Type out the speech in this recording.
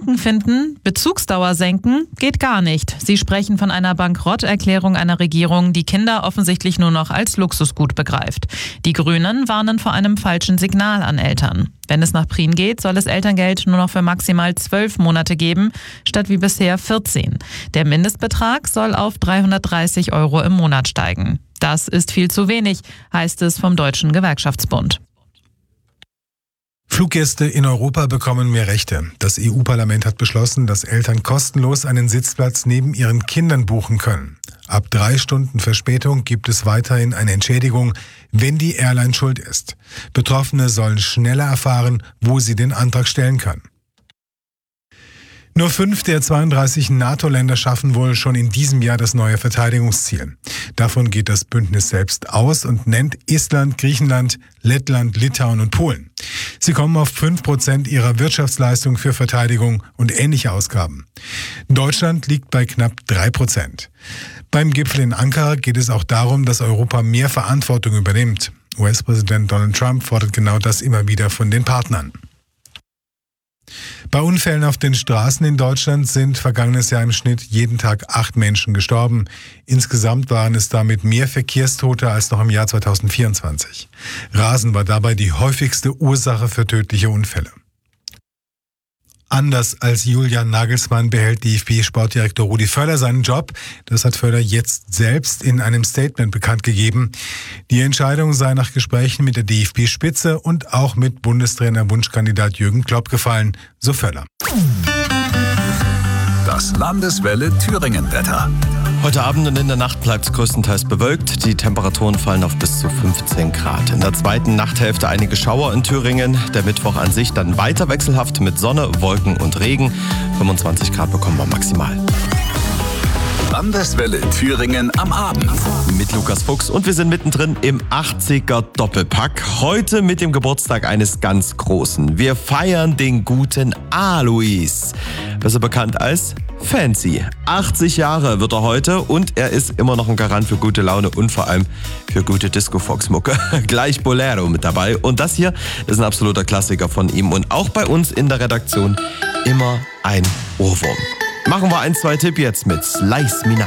Banken finden, Bezugsdauer senken geht gar nicht. Sie sprechen von einer Bankrotterklärung einer Regierung, die Kinder offensichtlich nur noch als Luxusgut begreift. Die Grünen warnen vor einem falschen Signal an Eltern. Wenn es nach Prien geht, soll es Elterngeld nur noch für maximal 12 Monate geben, statt wie bisher 14. Der Mindestbetrag soll auf 330 € im Monat steigen. Das ist viel zu wenig, heißt es vom Deutschen Gewerkschaftsbund. Fluggäste in Europa bekommen mehr Rechte. Das EU-Parlament hat beschlossen, dass Eltern kostenlos einen Sitzplatz neben ihren Kindern buchen können. Ab 3 Stunden Verspätung gibt es weiterhin eine Entschädigung, wenn die Airline schuld ist. Betroffene sollen schneller erfahren, wo sie den Antrag stellen können. Nur 5 der 32 NATO-Länder schaffen wohl schon in diesem Jahr das neue Verteidigungsziel. Davon geht das Bündnis selbst aus und nennt Estland, Griechenland, Lettland, Litauen und Polen. Sie kommen auf 5% ihrer Wirtschaftsleistung für Verteidigung und ähnliche Ausgaben. Deutschland liegt bei knapp 3%. Beim Gipfel in Ankara geht es auch darum, dass Europa mehr Verantwortung übernimmt. US-Präsident Donald Trump fordert genau das immer wieder von den Partnern. Bei Unfällen auf den Straßen in Deutschland sind vergangenes Jahr im Schnitt jeden Tag 8 Menschen gestorben. Insgesamt waren es damit mehr Verkehrstote als noch im Jahr 2024. Rasen war dabei die häufigste Ursache für tödliche Unfälle. Anders als Julian Nagelsmann behält DFB-Sportdirektor Rudi Völler seinen Job. Das hat Völler jetzt selbst in einem Statement bekannt gegeben. Die Entscheidung sei nach Gesprächen mit der DFB-Spitze und auch mit Bundestrainer-Wunschkandidat Jürgen Klopp gefallen, so Völler. Das Landeswelle Thüringen-Wetter. Heute Abend und in der Nacht bleibt es größtenteils bewölkt. Die Temperaturen fallen auf bis zu 15 Grad. In der zweiten Nachthälfte einige Schauer in Thüringen. Der Mittwoch an sich dann weiter wechselhaft mit Sonne, Wolken und Regen. 25 Grad bekommen wir maximal. Landeswelle Thüringen am Abend. Mit Lukas Fuchs und wir sind mittendrin im 80er Doppelpack. Heute mit dem Geburtstag eines ganz Großen. Wir feiern den guten Alois. Besser bekannt als Fancy. 80 Jahre wird er heute und er ist immer noch ein Garant für gute Laune und vor allem für gute Disco-Fox-Mucke. Gleich Bolero mit dabei. Und das hier ist ein absoluter Klassiker von ihm und auch bei uns in der Redaktion immer ein Ohrwurm. Machen wir 1, 2 Tipp jetzt mit Slice Me Nice.